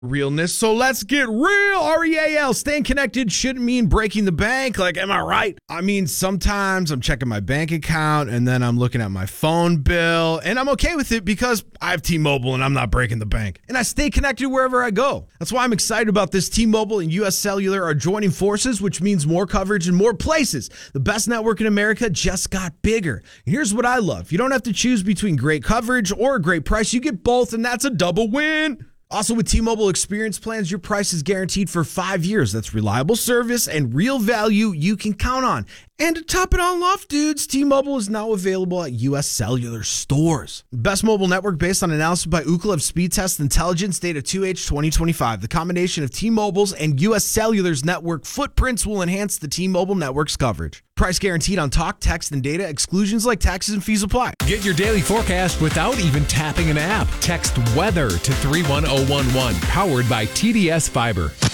realness. So let's get real. REAL. Staying connected shouldn't mean breaking the bank. Like, am I right? I mean, sometimes I'm checking my bank account and then I'm looking at my phone bill, and I'm okay with it because I have T-Mobile and I'm not breaking the bank. And I stay connected wherever I go. That's why I'm excited about this. T-Mobile and US Cellular are joining forces, which means more coverage in more places. The best network in America just got bigger. And here's what I love. You don't have to choose between great coverage or a great price. You get both, and that's a double win. Also, with T-Mobile Experience plans, your price is guaranteed for 5 years. That's reliable service and real value you can count on. And to top it all off, dudes, T-Mobile is now available at U.S. Cellular stores. Best mobile network based on analysis by Ookla of Speed Test Intelligence data 2H 2025. The combination of T-Mobile's and U.S. Cellular's network footprints will enhance the T-Mobile network's coverage. Price guaranteed on talk, text, and data. Exclusions like taxes and fees apply. Get your daily forecast without even tapping an app. Text weather to 31011. Powered by TDS Fiber.